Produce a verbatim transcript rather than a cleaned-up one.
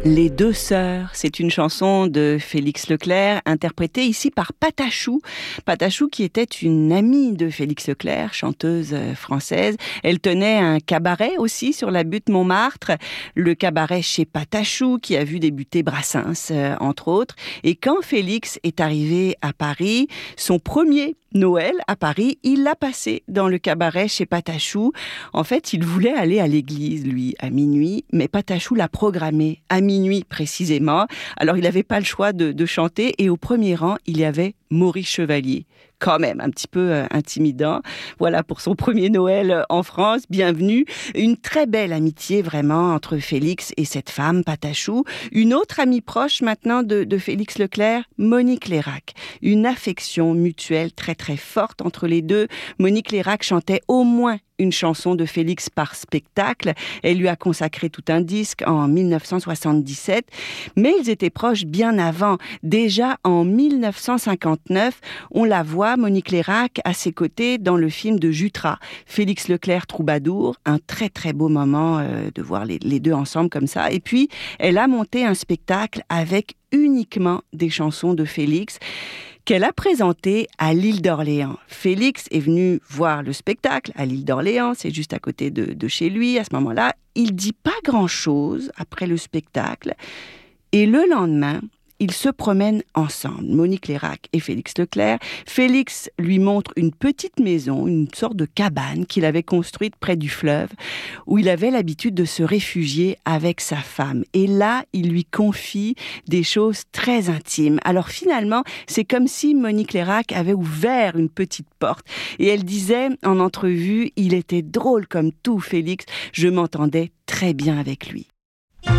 Les deux sœurs, c'est une chanson de Félix Leclerc, interprétée ici par Patachou. Patachou qui était une amie de Félix Leclerc, chanteuse française. Elle tenait un cabaret aussi sur la butte Montmartre, le cabaret chez Patachou qui a vu débuter Brassens, euh, entre autres. Et quand Félix est arrivé à Paris, son premier Noël à Paris, il l'a passé dans le cabaret chez Patachou. En fait, il voulait aller à l'église, lui, à minuit, mais Patachou l'a programmé à minuit précisément. Alors, il n'avait pas le choix de, de chanter et au premier rang, il y avait Maurice Chevalier. Quand même, un petit peu euh, intimidant. Voilà pour son premier Noël euh, en France. Bienvenue. Une très belle amitié vraiment entre Félix et cette femme, Patachou. Une autre amie proche maintenant de, de Félix Leclerc, Monique Lérac. Une affection mutuelle très très forte entre les deux. Monique Lérac chantait au moins une chanson de Félix par spectacle. Elle lui a consacré tout un disque en dix-neuf cent soixante-dix-sept. Mais ils étaient proches bien avant. Déjà en dix-neuf cent cinquante-neuf, on la voit, Monique Lérac, à ses côtés dans le film de Jutras. Félix Leclerc Troubadour, un très très beau moment euh, de voir les, les deux ensemble comme ça. Et puis, elle a monté un spectacle avec uniquement des chansons de Félix qu'elle a présenté à l'île d'Orléans. Félix est venu voir le spectacle à l'île d'Orléans, c'est juste à côté de, de chez lui à ce moment-là. Il dit pas grand-chose après le spectacle et le lendemain, ils se promènent ensemble, Monique Lérac et Félix Leclerc. Félix lui montre une petite maison, une sorte de cabane qu'il avait construite près du fleuve, où il avait l'habitude de se réfugier avec sa femme. Et là, il lui confie des choses très intimes. Alors finalement, c'est comme si Monique Lérac avait ouvert une petite porte. Et elle disait en entrevue, il était drôle comme tout, Félix, je m'entendais très bien avec lui.